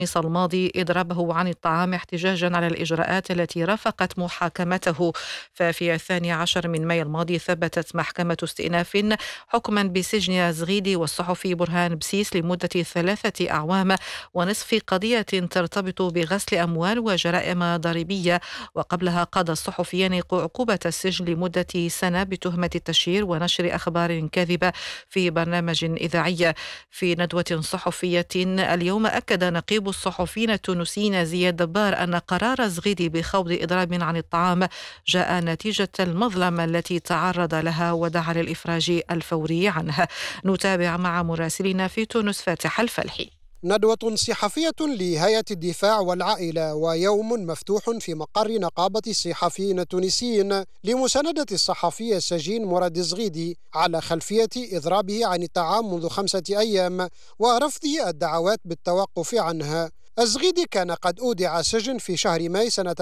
الماضي إضرابه عن الطعام احتجاجا على الإجراءات التي رافقت محاكمته. ففي 12 من مايو الماضي ثبتت محكمة استئناف حكما بسجن زغيدي والصحفي برهان بسيس لمدة 3 أعوام ونصف قضية ترتبط بغسل أموال وجرائم ضريبية. وقبلها قضى الصحفيان عقوبة السجن لمدة سنة بتهمة التشهير ونشر أخبار كاذبة في برنامج إذاعي. في ندوة صحفية اليوم أكد نقيب الصحفيين التونسيين زياد دبار أن قرار زغيدي بخوض إضراب عن الطعام جاء نتيجة المظلمة التي تعرض لها ودعا للإفراج الفوري عنها. نتابع مع مراسلنا في تونس فاتح الفلحي. ندوة صحفية لهيئة الدفاع والعائلة ويوم مفتوح في مقر نقابة الصحفيين التونسيين لمساندة الصحفي السجين مراد الزغيدي على خلفية إضرابه عن الطعام منذ 5 أيام ورفضه الدعوات بالتوقف عنها. الزغيدي كان قد أودع سجن في شهر ماي سنة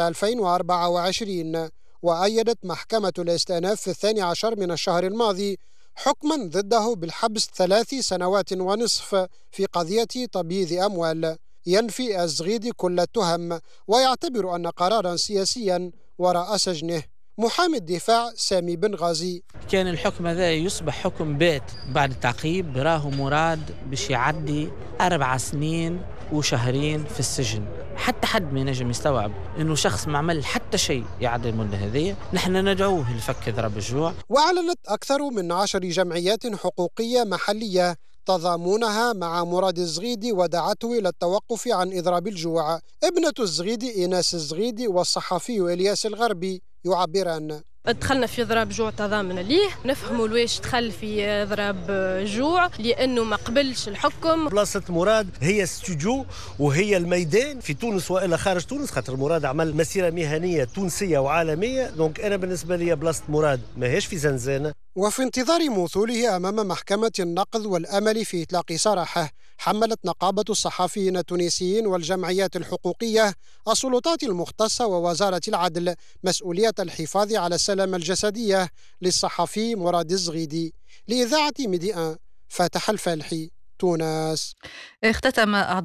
2024، وأيدت محكمة الاستئناف في 12 من الشهر الماضي حكما ضده بالحبس 3 سنوات ونصف في قضية تبييض أموال. ينفي الزغيدي كل التهم ويعتبر أن قرارا سياسيا وراء سجنه. محامي الدفاع سامي بن غازي: كان الحكم هذا يصبح حكم بات بعد التعقيب، براه مراد باش يعدي 4 سنين وشهرين في السجن. حتى حد ما ينجم يستوعب انه شخص ما عمل حتى شيء يعدي المدة هذه. نحن ندعوه لفك ضرب الجوع. وأعلنت أكثر من 10 جمعيات حقوقية محلية تضامنها مع مراد الزغيدي ودعته إلى التوقف عن إضراب الجوع. ابنة الزغيدي إيناس الزغيدي والصحفي إلياس الغربي يعبران: دخلنا في ضرب جوع تضامن ليه، نفهموا لويش دخل في ضرب جوع، لأنه ما قبلش الحكم. بلاصة مراد هي استوديو وهي الميدان في تونس وإلا خارج تونس، خاطر مراد عمل مسيرة مهنية تونسية وعالمية. دونك أنا بالنسبة لي بلاصة مراد ما هيش في زنزانة. وفي انتظار موصوله أمام محكمة النقض والأمل في إطلاق سراحه، حملت نقابة الصحفيين التونسيين والجمعيات الحقوقية السلطات المختصة ووزارة العدل مسؤولية الحفاظ على السلامة الجسدية للصحفي مراد الزغيدي. لإذاعة ميدي 1 فاتح الفالحي، تونس. اختتم